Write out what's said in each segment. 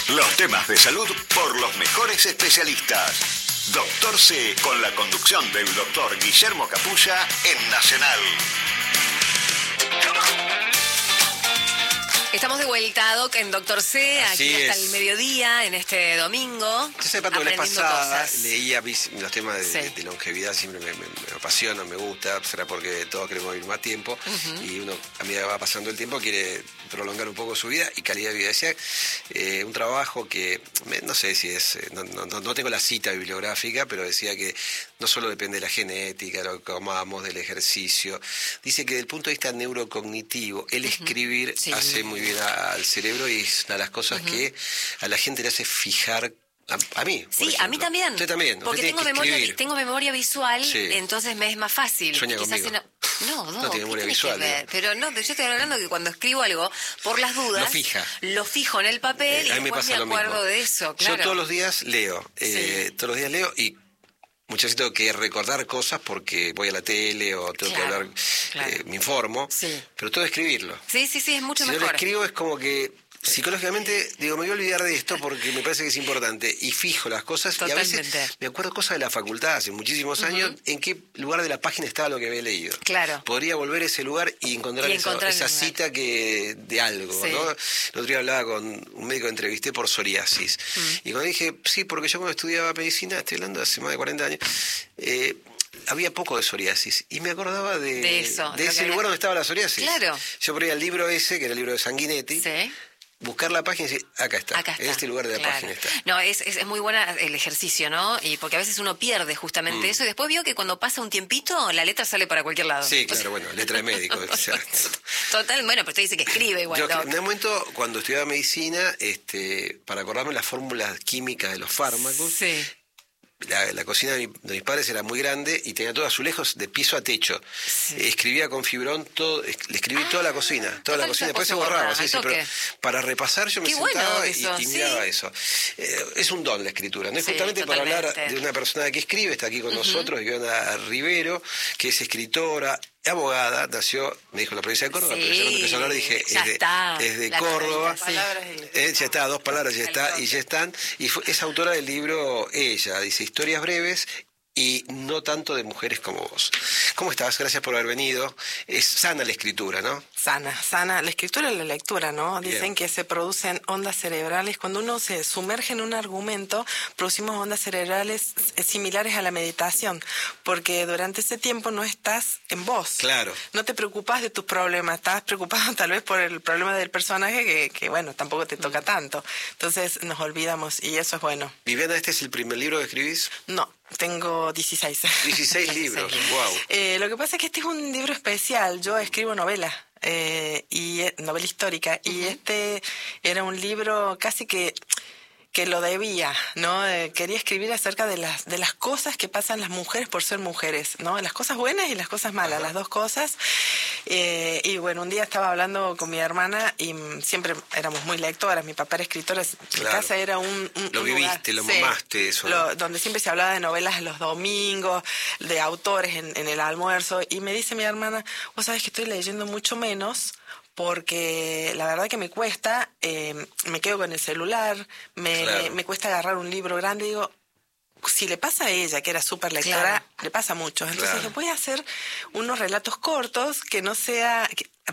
Los temas de salud por los mejores especialistas. Doctor C, con la conducción del doctor Guillermo Capulla en Nacional. Estamos de vuelta, Doc, en Doctor C, aquí hasta el mediodía, en este domingo. Yo sé, Pato, la vez pasada leía los temas de longevidad, siempre me apasionan, me gusta, será porque todos queremos vivir más tiempo, y uno, a medida que va pasando el tiempo, quiere prolongar un poco su vida y calidad de vida. Decía un trabajo que, no sé si es, no tengo la cita bibliográfica, pero decía que no solo depende de la genética, lo que comamos, del ejercicio. Dice que desde el punto de vista neurocognitivo, el escribir hace muy bien al cerebro, y es una de las cosas que a la gente le hace fijar. A mí, por ejemplo. A mí también. Usted también. Porque tengo memoria visual, entonces me es más fácil. Sueña conmigo. No tiene memoria visual. Pero no, yo estoy hablando que cuando escribo algo, por las dudas, lo fijo en el papel y después me acuerdo de eso. Claro. Yo todos los días leo, y muchas veces tengo que recordar cosas porque voy a la tele o tengo que hablar, me informo, pero todo escribirlo. Sí, es mucho mejor. Si yo lo escribo es como que psicológicamente digo, me voy a olvidar de esto porque me parece que es importante, y fijo las cosas. Totalmente. Y a veces me acuerdo cosas de la facultad hace muchísimos años, en qué lugar de la página estaba lo que había leído. Claro. Podría volver a ese lugar y encontrar esa cita de algo, ¿no? El otro día hablaba con un médico que entrevisté por psoriasis, y cuando dije, porque yo cuando estudiaba medicina, estoy hablando hace más de 40 años, había poco de psoriasis, y me acordaba de ese lugar donde estaba la psoriasis. Claro. Yo ponía el libro ese, que era el libro de Sanguinetti, buscar la página y decir, acá está, en este lugar de la página está. No, es muy buena el ejercicio, ¿no? Y porque a veces uno pierde justamente eso, y después veo que cuando pasa un tiempito, la letra sale para cualquier lado. Sí, claro, letra de médico. Total, bueno, pero usted dice que escribe igual. En un momento, cuando estudiaba medicina, para acordarme las fórmulas químicas de los fármacos, la cocina de mis padres era muy grande y tenía todo azulejos de piso a techo. Escribía con fibrón todo, le escribí toda la cocina, después se borraba, pero para repasar yo me sentaba y miraba eso. Es un don la escritura, no es justamente para hablar de una persona que escribe, está aquí con nosotros, Ivana Rivero, que es escritora, abogada, nació, me dijo, en la provincia de Córdoba, pero yo cuando empezó a hablar dije, es de Córdoba, ya está, 2 palabras, ya están, y es autora del libro, ella dice, historias breves y no tanto de mujeres como vos. ¿Cómo estás? Gracias por haber venido. Es sana la escritura, ¿no? Sana. La escritura y la lectura, ¿no? Dicen que se producen ondas cerebrales. Cuando uno se sumerge en un argumento, producimos ondas cerebrales similares a la meditación, porque durante ese tiempo no estás en vos. Claro. No te preocupas de tus problemas, estás preocupado tal vez por el problema del personaje que bueno, tampoco te toca tanto. Entonces nos olvidamos, y eso es bueno. Viviana, ¿este es el primer libro que escribís? No. Tengo 16. 16 libros, wow. Lo que pasa es que este es un libro especial. Yo escribo novela, y novela histórica, y este era un libro casi que lo debía, ¿no? Quería escribir acerca de las cosas que pasan las mujeres por ser mujeres, ¿no? Las cosas buenas y las cosas malas, las dos cosas. Y bueno, un día estaba hablando con mi hermana y siempre éramos muy lectoras. Mi papá era escritor, mi casa era un Lo viviste, lugar, lo mamaste eso, ¿no? donde siempre se hablaba de novelas los domingos, de autores en el almuerzo. Y me dice mi hermana, vos sabés que estoy leyendo mucho menos, porque la verdad que me cuesta, me quedo con el celular, me cuesta agarrar un libro grande, y digo, si le pasa a ella, que era súper lectora, le pasa a muchos. Entonces, le voy a hacer unos relatos cortos que no sea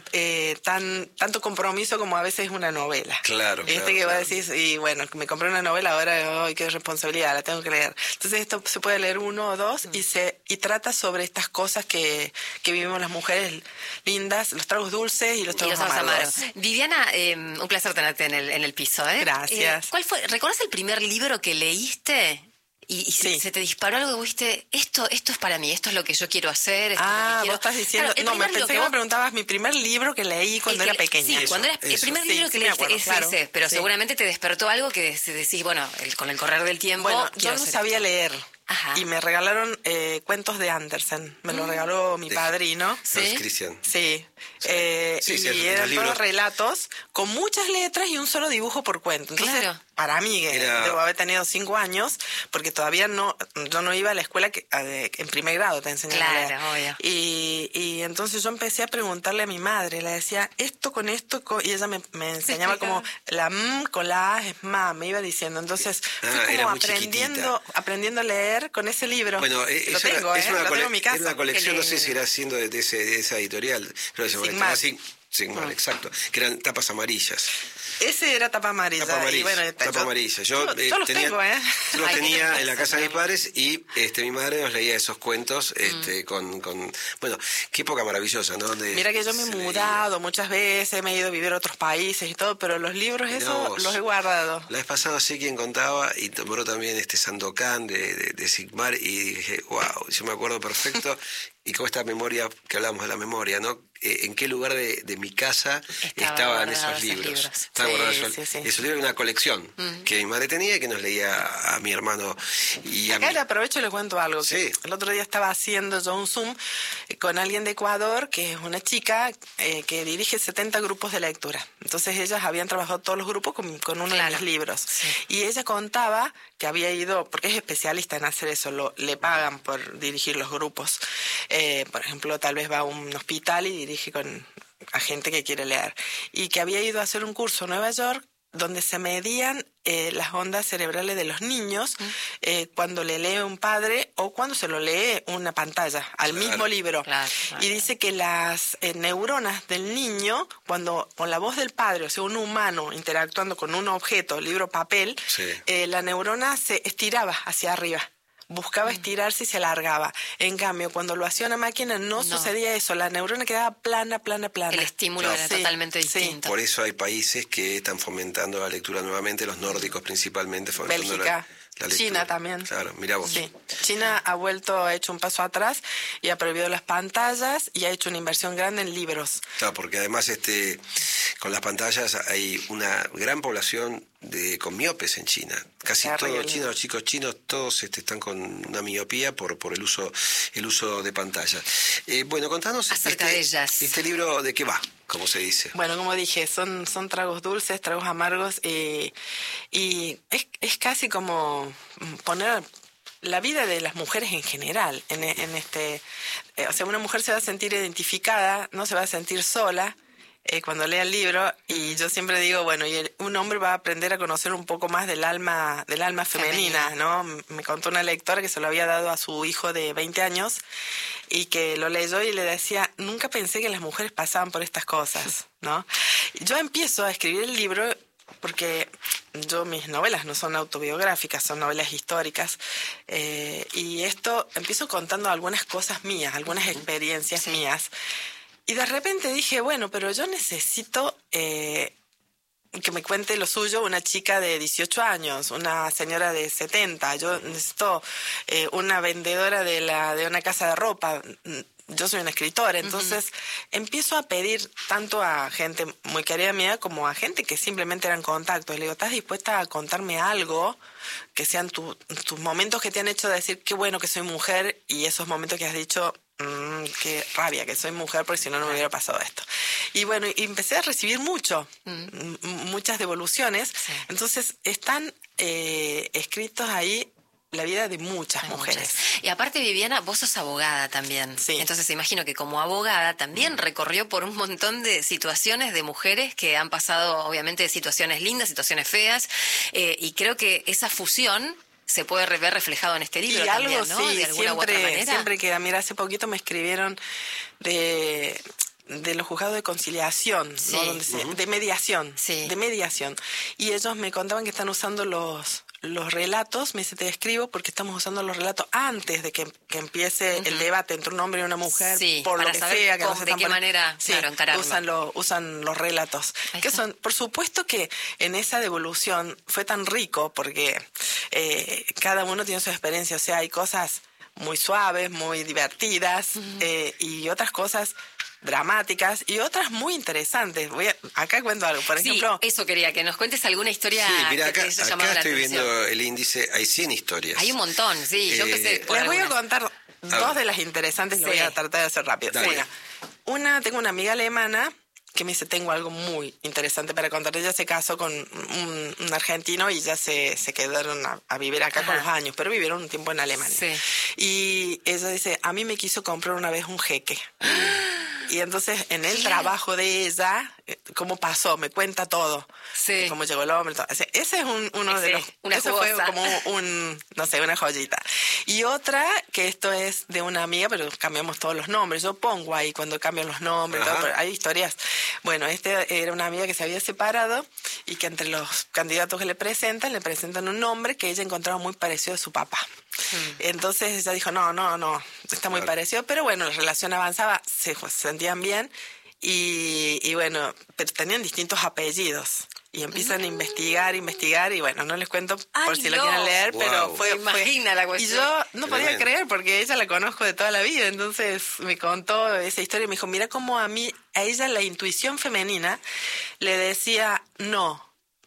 tanto compromiso como a veces una novela. Claro. Que vos decís, y bueno, me compré una novela, ahora, ¡ay, qué responsabilidad! La tengo que leer. Entonces, esto se puede leer 1 o 2 y trata sobre estas cosas que vivimos las mujeres lindas, los tragos dulces y los tragos amargos. Viviana, un placer tenerte en el piso, ¿eh? Gracias. ¿Cuál fue? ¿Recordás el primer libro que leíste? Y se te disparó algo que viste, esto es para mí, esto es lo que yo quiero hacer. Vos estás diciendo... Claro, me pensé que vos preguntabas mi primer libro que leí cuando era pequeña. Sí, cuando era el primer libro que leíste, ese, pero seguramente te despertó algo que decís, bueno, con el correr del tiempo... Bueno, yo no sabía leer. y me regalaron cuentos de Andersen. Me lo regaló mi padrino. ¿Sí? Christian. Sí. Y eran todos relatos con muchas letras y un solo dibujo por cuento. Entonces, para mí, que debo haber tenido 5 años, porque todavía yo no iba a la escuela en primer grado, te enseñaban a leer. Obvio. Y entonces yo empecé a preguntarle a mi madre, le decía, esto con esto, y ella me enseñaba como la M con la A es ma, me iba diciendo. Entonces fui como aprendiendo a leer con ese libro. Bueno, lo tengo en mi casa. Es una colección, no sé si era siendo de esa editorial, creo que se llama Sigmar, exacto, que eran tapas amarillas. Ese era tapa amarilla. Tapa amarilla. Yo los tengo, Yo los tenía en la casa de mis padres y mi madre nos leía esos cuentos con... Bueno, qué época maravillosa, ¿no? Mira que yo me he mudado muchas veces, me he ido a vivir a otros países y todo, pero los libros los he guardado. La vez pasada sé quién contaba y tomó también Sandokan de Sigmar y dije, wow, yo me acuerdo perfecto. Y con esta memoria, que hablamos de la memoria, ¿no? ¿En qué lugar de mi casa estaban esos libros? Esos libros, una colección que mi madre tenía y que nos leía a mi hermano y a mí. Acá aprovecho y le cuento algo. Sí. El otro día estaba haciendo yo un Zoom con alguien de Ecuador, que es una chica que dirige 70 grupos de lectura. Entonces ellas habían trabajado todos los grupos con uno de mis libros. Sí. Y ella contaba que había ido, porque es especialista en hacer eso, le pagan por dirigir los grupos. Por ejemplo, tal vez va a un hospital y dirige a gente que quiere leer. Y que había ido a hacer un curso en Nueva York donde se medían las ondas cerebrales de los niños cuando le lee un padre o cuando se lo lee una pantalla al mismo libro. Claro. Y dice que las neuronas del niño, cuando con la voz del padre, o sea, un humano interactuando con un objeto, libro, papel, la neurona se estiraba hacia arriba. Buscaba estirarse y se alargaba. En cambio, cuando lo hacía una máquina no sucedía eso. La neurona quedaba plana. El estímulo era totalmente distinto. Por eso hay países que están fomentando la lectura nuevamente, los nórdicos principalmente. Bélgica. China también. Claro, mira vos. Sí. China ha hecho un paso atrás y ha prohibido las pantallas y ha hecho una inversión grande en libros. Claro, porque además con las pantallas hay una gran población con miopes en China. Casi todos los chicos chinos, todos están con una miopía por el uso de pantallas. Bueno, contanos acerca de ellas. Este libro, ¿de qué va? Como se dice. Bueno, como dije, son tragos dulces, tragos amargos, y es casi como poner la vida de las mujeres en general o sea, una mujer se va a sentir identificada, no se va a sentir sola cuando lea el libro, y yo siempre digo, bueno, un hombre va a aprender a conocer un poco más del alma femenina, ¿no? Me contó una lectora que se lo había dado a su hijo de 20 años y que lo leyó y le decía, nunca pensé que las mujeres pasaban por estas cosas, ¿no? Yo empiezo a escribir el libro porque mis novelas no son autobiográficas, son novelas históricas, y empiezo contando algunas cosas mías, algunas experiencias mías. Y de repente dije, bueno, pero yo necesito que me cuente lo suyo una chica de 18 años, una señora de 70. Yo necesito una vendedora de una casa de ropa. Yo soy una escritora, entonces empiezo a pedir tanto a gente muy querida mía como a gente que simplemente eran contactos. Le digo, ¿estás dispuesta a contarme algo que sean tus momentos que te han hecho decir qué bueno que soy mujer, y esos momentos que has dicho qué rabia que soy mujer porque si no me hubiera pasado esto? Y bueno, y empecé a recibir muchas devoluciones. Sí. Entonces están escritos ahí la vida de muchas mujeres. Y aparte, Viviana, vos sos abogada también. Sí. Entonces imagino que como abogada también recorrió por un montón de situaciones de mujeres que han pasado, obviamente, situaciones lindas, situaciones feas, y creo que esa fusión se puede ver reflejado en este libro también, ¿no? Sí, de alguna u otra manera. Siempre queda. Mira, hace poquito me escribieron de los juzgados de conciliación, sí. ¿no? De mediación, sí. De mediación. Y ellos me contaban que están usando los relatos, me dice, te escribo porque estamos usando los relatos antes de que empiece el debate entre un hombre y una mujer, sí, por lo que sea. Que de qué manera encararlo. Usan los relatos. Que son, por supuesto que en esa devolución fue tan rico porque cada uno tiene su experiencia, o sea, hay cosas muy suaves, muy divertidas, y otras cosas dramáticas y otras muy interesantes. Acá cuento algo, por ejemplo... eso quería, que nos cuentes alguna historia mira, que acá, te haya llamado la estoy atención. viendo el índice, hay 100 historias. Hay un montón, sí, yo qué sé. Les voy a contar dos de las interesantes, lo voy a tratar de hacer rápido. Dale. Tengo una amiga alemana que me dice, tengo algo muy interesante para contar. Ella se casó con un argentino y ya se quedaron a vivir acá con los años, pero vivieron un tiempo en Alemania. Sí. Y ella dice, a mí me quiso comprar una vez un jeque. Y entonces en el trabajo de ella, cómo pasó, me cuenta todo. Sí. Cómo llegó el hombre. Todo. Ese es uno de los... Ese fue como una joyita. Y otra, que esto es de una amiga, pero cambiamos todos los nombres. Yo pongo ahí cuando cambian los nombres. Todo, pero hay historias. Bueno, era una amiga que se había separado y que entre los candidatos que le presentan un nombre que ella encontraba muy parecido a su papá. Entonces ella dijo, no, está muy parecido, pero bueno, la relación avanzaba, se sentían bien y bueno, pero tenían distintos apellidos. Y empiezan a investigar y bueno, no les cuento por si lo quieren leer, pero fue... Imagina la cuestión. Y yo no podía creer porque ella la conozco de toda la vida, entonces me contó esa historia y me dijo, mira cómo a ella la intuición femenina le decía no.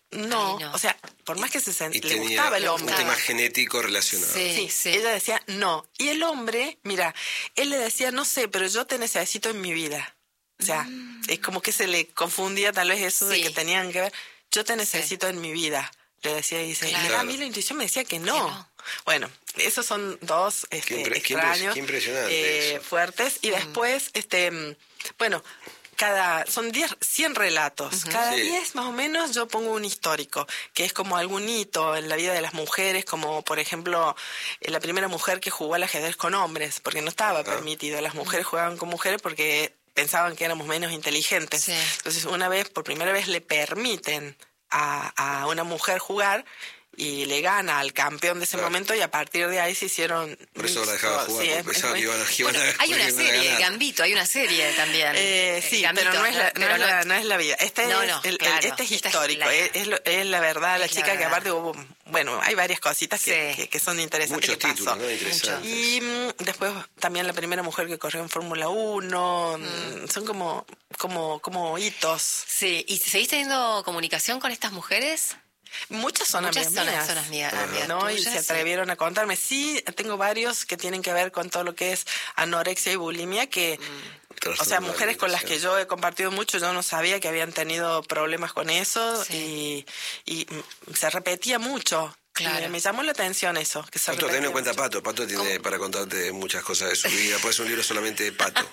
O sea, por más que le gustaba el hombre. Un tema genético relacionado. Sí, ella decía no. Y el hombre, mira, él le decía, no sé, pero yo te necesito en mi vida. O sea, es como que se le confundía tal vez eso de que tenían que ver. Yo te necesito en mi vida, le decía. Y dice, mira, a mí la intuición me decía que no. Bueno, esos son dos extraños, qué impresionante fuertes. Y después, bueno... son 100 relatos. Cada 10 más o menos yo pongo un histórico, que es como algún hito en la vida de las mujeres, como por ejemplo la primera mujer que jugó al ajedrez con hombres, porque no estaba permitido. Las mujeres jugaban con mujeres porque pensaban que éramos menos inteligentes. Sí. Entonces por primera vez le permiten a una mujer jugar y le gana al campeón de ese momento y a partir de ahí se hicieron... Por eso la dejaba jugar, porque pensaban que iban a hay una serie, Gambito, hay una serie también. Sí, Gambito, pero no es la vida. Este es histórico, es la verdad, la chica que aparte hubo... Bueno, hay varias cositas que son interesantes. Muchos títulos, ¿no? Interesantes. Y después también la primera mujer que corrió en Fórmula 1, son como hitos. Sí, ¿y seguís teniendo comunicación con estas mujeres? Muchas son amigas mías, ¿no? Tuyas, y se atrevieron a contarme. Sí, tengo varios que tienen que ver con todo lo que es anorexia y bulimia, que... O sea, mujeres con las que yo he compartido mucho, yo no sabía que habían tenido problemas con eso y se repetía mucho. Claro. Me llamó la atención eso. Que Pato, ten en cuenta Pato. Pato tiene para contarte muchas cosas de su vida. Puede ser un libro solamente de Pato.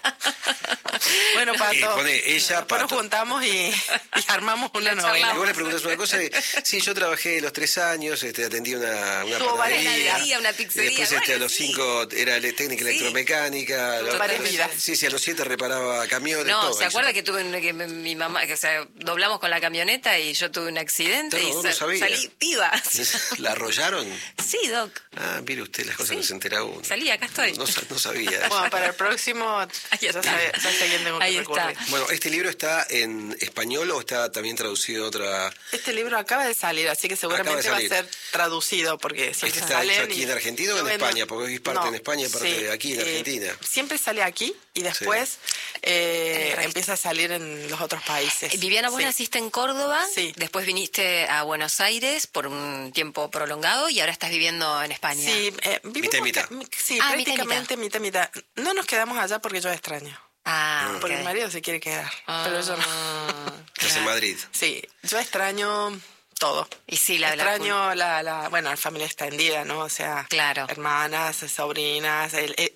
Bueno, Pato. Pone ella, Pato. Nos juntamos y armamos una novela. Y vos le preguntás una cosa. Sí, yo trabajé los 3 años, atendí una panadería, una pizzería. Después a los 5 era técnica electromecánica. Sí, a los 7 reparaba camiones. No, todo ¿se acuerda que mi mamá, doblamos con la camioneta y yo tuve un accidente y salí viva? ¿La arrollaron? Sí, Doc. Ah, mire usted, las cosas no se entera uno. Salí, acá estoy. No sabía. Bueno, para el próximo ya sabiendo Ahí está. Bueno, ¿este libro está en español o está también traducido en otra...? Este libro acaba de salir, así que seguramente va a ser traducido, porque siempre ¿Está hecho aquí en Argentina o en España? Porque es parte en España y parte de aquí en Argentina. Siempre sale aquí y después empieza a salir en los otros países. Viviana, vos naciste en Córdoba, después viniste a Buenos Aires por un tiempo prolongado y ahora estás viviendo en España. Sí, mitad. Sí, prácticamente mitad. No nos quedamos allá porque yo extraño. Porque mi marido se quiere quedar, pero yo no. ¿Estás en Madrid? Sí, yo extraño todo. Y sí, extraño la familia extendida, ¿no? O sea, hermanas, sobrinas,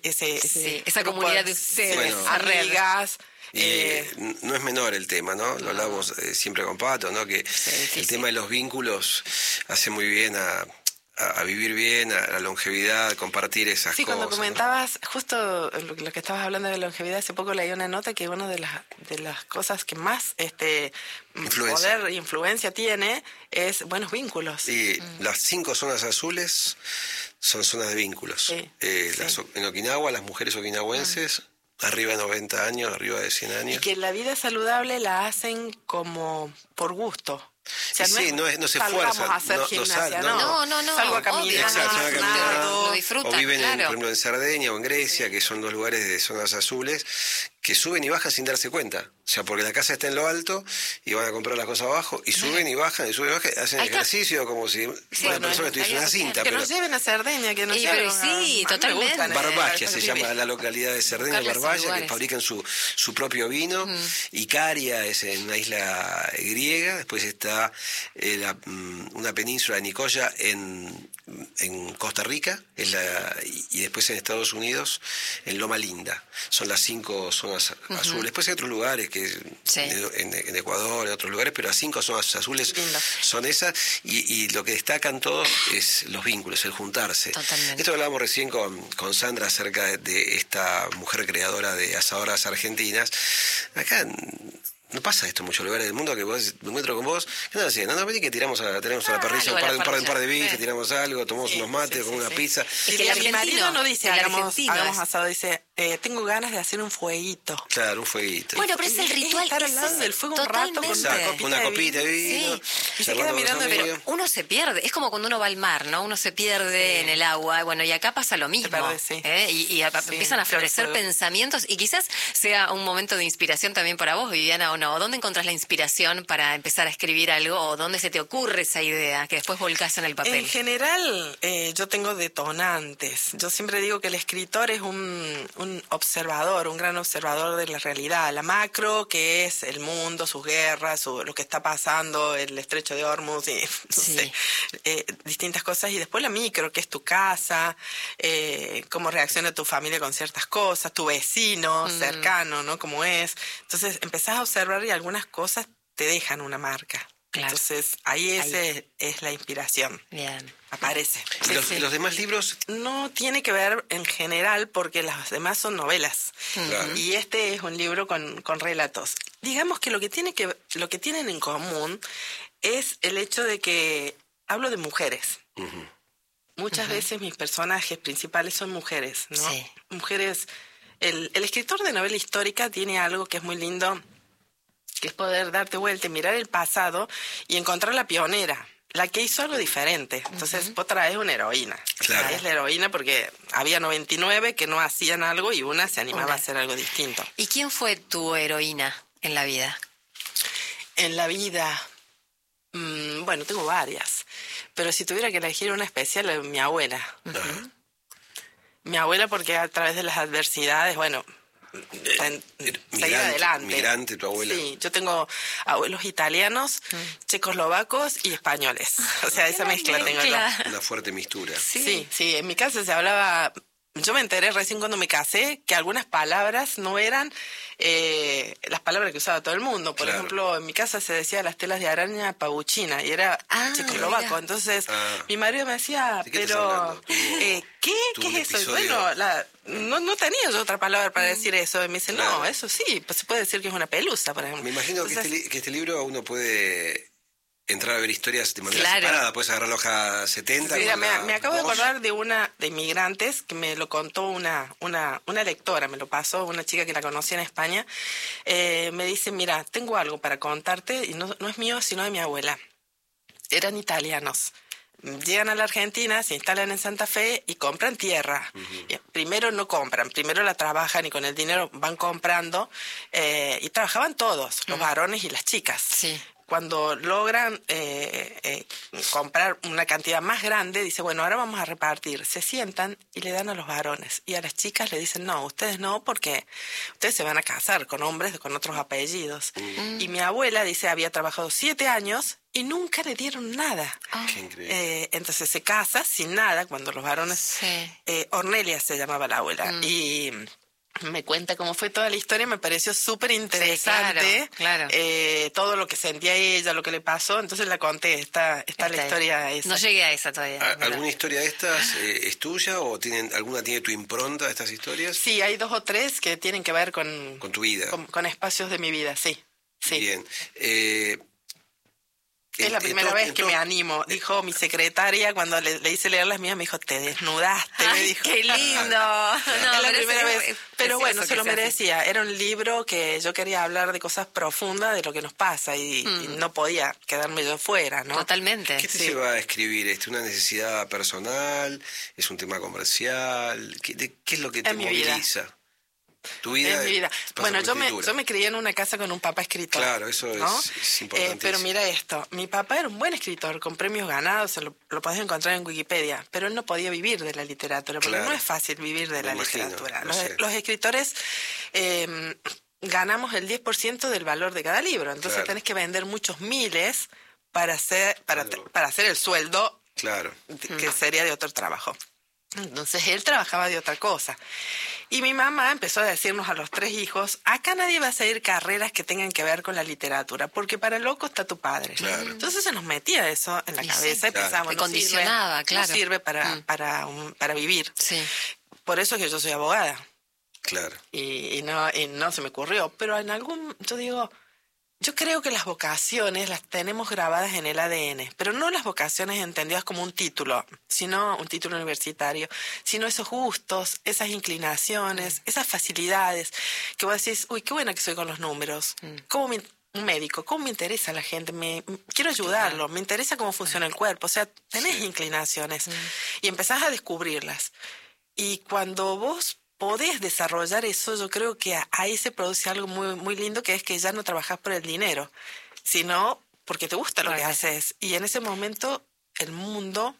esa comunidad de ustedes, amigas. Y no es menor el tema, ¿no? Lo hablamos siempre con Pato, ¿no? Que el tema de los vínculos hace muy bien a vivir bien, a la longevidad, compartir esas cosas. Sí, cuando comentabas, justo lo que estabas hablando de longevidad, hace poco leí una nota que una de las cosas que más poder e influencia tiene es buenos vínculos. Y las 5 zonas azules son zonas de vínculos. En Okinawa, las mujeres okinawenses... Arriba de 90 años, arriba de 100 años. Y que la vida saludable la hacen como por gusto. O sea, sí, no se salgamos esfuerza. a hacer gimnasia, no. Salgo a caminar, Exacto, van a caminar, lo disfrutan, o viven, claro. por ejemplo, en Cerdeña o en Grecia, que son dos lugares de zonas azules, que suben y bajan sin darse cuenta. O sea, porque la casa está en lo alto y van a comprar las cosas abajo y suben y bajan, hacen ejercicio como si una persona estuviese en una cinta. Que pero nos lleven a Cerdeña, que nos Sí, lleven pero sí, totalmente. Barbagia se llama la localidad de Cerdeña, Buscarle esos Barbagia, que lugares. fabrican su propio vino. Icaria es en una isla griega, después está una península de Nicoya en Costa Rica, y después en Estados Unidos, en Loma Linda. Son las 5 zonas azules. Después hay otros lugares, que en Ecuador, en otros lugares, pero las 5 zonas azules son esas, y lo que destacan todos es los vínculos, el juntarse. Totalmente. Esto hablábamos recién con Sandra acerca de esta mujer creadora de asadoras argentinas. Acá no pasa esto en muchos lugares del mundo, que vos me encuentro con vos, ¿qué andas haciendo? No, vení que tiramos a la parrilla un par de bifes, tiramos algo, tomamos unos mates, con una pizza. Es que mi marido no dice hagamos hagamos asado, dice tengo ganas de hacer un fueguito. Claro, un fueguito. Bueno, pero es el ritual. Estar al lado del fuego un rato con una copita de vino. Y se queda mirando, Pero uno se pierde, es como cuando uno va al mar, ¿no? Uno se pierde en el agua, bueno, y acá pasa lo mismo. Y empiezan a florecer pensamientos, y quizás sea un momento de inspiración también para vos, Viviana, o no. ¿Dónde encontrás la inspiración para empezar a escribir algo, o dónde se te ocurre esa idea que después volcás en el papel? En general, yo tengo detonantes. Yo siempre digo que el escritor es un observador, un gran observador de la realidad. La macro, que es el mundo, sus guerras, lo que está pasando, el estrecho de Hormuz, y, distintas cosas. Y después la micro, que es tu casa, cómo reacciona tu familia con ciertas cosas, tu vecino cercano, ¿no? Cómo es. Entonces empezás a observar y algunas cosas te dejan una marca. Claro. Entonces ahí es la inspiración. Bien. Aparece. ¿Los demás libros? No tiene que ver en general, porque las demás son novelas. Claro. Y este es un libro con relatos. Digamos que lo que tienen en común es el hecho de que hablo de mujeres. Muchas veces mis personajes principales son mujeres, ¿no? Sí. Mujeres. El escritor de novela histórica tiene algo que es muy lindo, que es poder darte vuelta y mirar el pasado y encontrar la pionera, la que hizo algo diferente. Entonces, vos traes una heroína. Claro. Es la heroína porque había 99 que no hacían algo y una se animaba a hacer algo distinto. ¿Y quién fue tu heroína en la vida? En la vida, bueno, tengo varias. Pero si tuviera que elegir una especial, mi abuela. Mi abuela, porque a través de las adversidades, bueno, seguir adelante. Migrante, tu abuela. Sí, yo tengo abuelos italianos, checoslovacos y españoles. O sea, esa mezcla tengo yo. Una fuerte mistura. Sí, en mi casa se hablaba. Yo me enteré recién cuando me casé que algunas palabras no eran las palabras que usaba todo el mundo. Por ejemplo, en mi casa se decía las telas de araña pabuchina y era checoslovaco. Entonces, mi marido me decía, pero ¿qué es eso? Bueno, no tenía yo otra palabra para decir eso. Y me dice, no, eso sí, pues se puede decir que es una pelusa, por ejemplo. Me imagino que este libro uno puede entrar a ver historias de manera separada. Puedes agarrar la hoja 70. Mira, me acabo de acordar de una de Inmigrantes que me lo contó una lectora, me lo pasó, una chica que la conocí en España. Me dice, mira, tengo algo para contarte, y no es mío, sino de mi abuela. Eran italianos. Llegan a la Argentina, se instalan en Santa Fe y compran tierra. Primero no compran, primero la trabajan y con el dinero van comprando. Y trabajaban todos, los varones y las chicas. Sí. Cuando logran comprar una cantidad más grande, dice, bueno, ahora vamos a repartir. Se sientan y le dan a los varones. Y a las chicas le dicen, no, ustedes no, porque ustedes se van a casar con hombres con otros apellidos. Y mi abuela, dice, había trabajado 7 años y nunca le dieron nada. Qué increíble. Entonces se casa sin nada cuando los varones... Ornelia se llamaba la abuela. Y... me cuenta cómo fue toda la historia, me pareció súper interesante. Sí, claro. Todo lo que sentía ella, lo que le pasó, entonces la conté, está la historia esa. No llegué a esa todavía. ¿Alguna historia de estas es tuya o alguna tiene tu impronta de estas historias? Sí, hay 2 o 3 que tienen que ver con tu vida. Con espacios de mi vida, sí. Bien. Es la primera vez que me animo. Dijo mi secretaria, cuando le hice leer las mías, me dijo, te desnudaste. Me dijo. ¡Qué lindo! No, es la primera vez. Pero bueno, se lo sea merecía. Era un libro que yo quería hablar de cosas profundas, de lo que nos pasa, y no podía quedarme yo fuera, ¿no? Totalmente. ¿Qué te lleva a escribir esto? ¿Una necesidad personal? ¿Es un tema comercial? ¿Qué es lo que te moviliza? Tu vida. Es mi vida. Bueno, yo me crié en una casa con un papá escritor. Claro, eso ¿no? es importante. Pero mira esto, mi papá era un buen escritor, con premios ganados, lo podés encontrar en Wikipedia, pero él no podía vivir de la literatura, porque no es fácil vivir de la literatura. Los escritores ganamos el 10% del valor de cada libro, entonces tenés que vender muchos miles para hacer el sueldo que sería de otro trabajo. Entonces él trabajaba de otra cosa. Y mi mamá empezó a decirnos a los 3 hijos, acá nadie va a seguir carreras que tengan que ver con la literatura, porque para loco está tu padre. Claro. Entonces se nos metía eso en la cabeza y pensábamos, no sirve para vivir. Sí. Por eso es que yo soy abogada. Claro. Y no se me ocurrió. Pero yo creo que las vocaciones las tenemos grabadas en el ADN, pero no las vocaciones entendidas como un título, sino un título universitario, sino esos gustos, esas inclinaciones, esas facilidades, que vos decís, uy, qué buena que soy con los números, un médico, ¿cómo me interesa la gente? Quiero ayudarlo, me interesa cómo funciona el cuerpo, o sea, tenés inclinaciones y empezás a descubrirlas. Y cuando vos podés desarrollar eso, yo creo que ahí se produce algo muy, muy lindo, que es que ya no trabajás por el dinero, sino porque te gusta lo que haces. Y en ese momento el mundo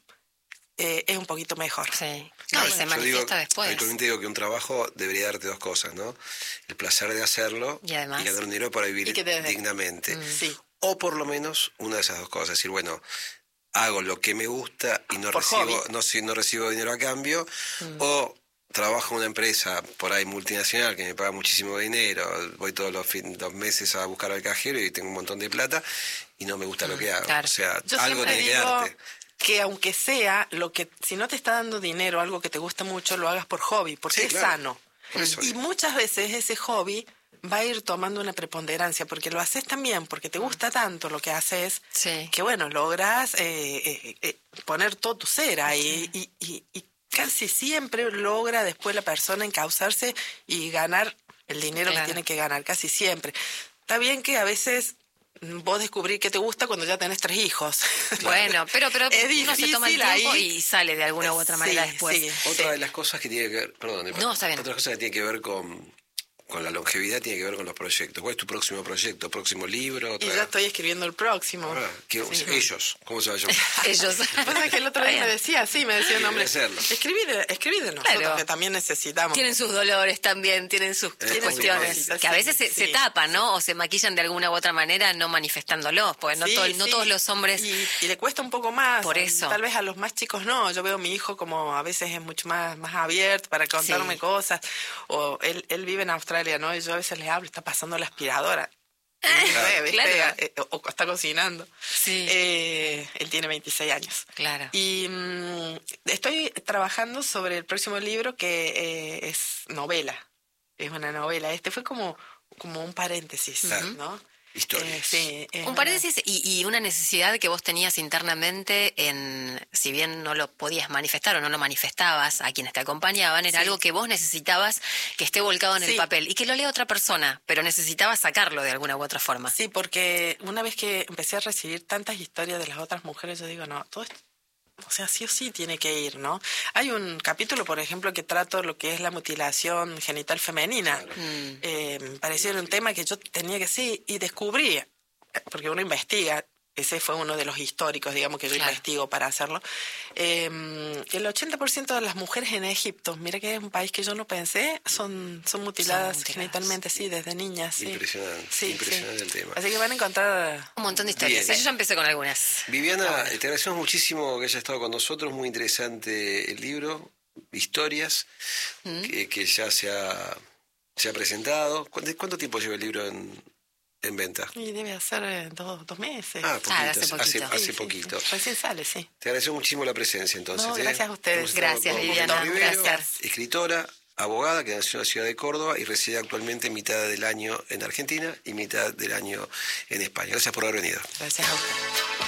es un poquito mejor. Sí. No, y se manifiesta después. Habitualmente digo que un trabajo debería darte 2 cosas, ¿no? El placer de hacerlo y ganar un dinero para vivir dignamente. Sí. O por lo menos una de esas 2 cosas. Es decir, bueno, hago lo que me gusta y no recibo dinero a cambio, o trabajo en una empresa por ahí multinacional que me paga muchísimo dinero, voy todos los meses a buscar al cajero y tengo un montón de plata y no me gusta lo que hago. Claro. O sea, yo algo tiene que darte. Que aunque sea si no te está dando dinero, algo que te gusta mucho, lo hagas por hobby, porque es sano. Y muchas veces ese hobby va a ir tomando una preponderancia, porque lo haces también, porque te gusta tanto lo que haces, que bueno, logras poner todo tu ser ahí y casi siempre logra después la persona encauzarse y ganar el dinero que tiene que ganar, casi siempre. Está bien que a veces vos descubrís que te gusta cuando ya tenés 3 hijos. Bueno, pero es difícil, uno se toma el tiempo y sale de alguna u otra manera después. Otra de las cosas que tiene que ver, está bien. Otra cosa que tiene que ver con la longevidad tiene que ver con los proyectos. ¿Cuál es tu próximo proyecto? ¿Próximo libro? Y ya estoy escribiendo el próximo. Ellos, ¿cómo se va a llamar? Ellos. Pasa que el otro día me decía el nombre. Escribí de nosotros, que también necesitamos. Tienen sus dolores también, tienen sus cuestiones, que a veces se tapan, ¿no? O se maquillan de alguna u otra manera no manifestándolos, porque no todos los hombres... Y le cuesta un poco más. Por eso. Tal vez a los más chicos no. Yo veo a mi hijo como a veces es mucho más abierto para contarme cosas. O él vive en Australia, ¿no? Y yo a veces le hablo, está pasando la aspiradora. O está cocinando. Sí. Él tiene 26 años. Claro. Y estoy trabajando sobre el próximo libro, que es novela. Es una novela. Fue como un paréntesis, ¿no? Historias. Un paréntesis y una necesidad que vos tenías internamente si bien no lo podías manifestar o no lo manifestabas a quienes te acompañaban, era algo que vos necesitabas que esté volcado en el papel y que lo lea otra persona, pero necesitabas sacarlo de alguna u otra forma. Sí, porque una vez que empecé a recibir tantas historias de las otras mujeres, yo digo, no, todo esto, o sea, sí o sí tiene que ir, ¿no? Hay un capítulo, por ejemplo, que trato lo que es la mutilación genital femenina. Claro. Me pareció un tema que yo tenía que y descubrí, porque uno investiga, ese fue uno de los históricos, digamos, que yo investigo para hacerlo, el 80% de las mujeres en Egipto, mira que es un país que yo no pensé, son mutiladas genitalmente, desde niñas. Impresionante, impresionante el tema. Así que van a encontrar un montón de historias. Yo ya empecé con algunas. Viviana, te agradecemos muchísimo que hayas estado con nosotros, muy interesante el libro, historias, que ya se ha presentado. ¿Cuánto tiempo lleva el libro en venta? Y debe hacer 2 meses. Hace poquito. Recién sale, sí. Te agradecemos muchísimo la presencia, entonces. No, gracias a ustedes. Gracias, Viviana. Gracias. Escritora, abogada, que nació en la ciudad de Córdoba y reside actualmente mitad del año en Argentina y mitad del año en España. Gracias por haber venido. Gracias a ustedes.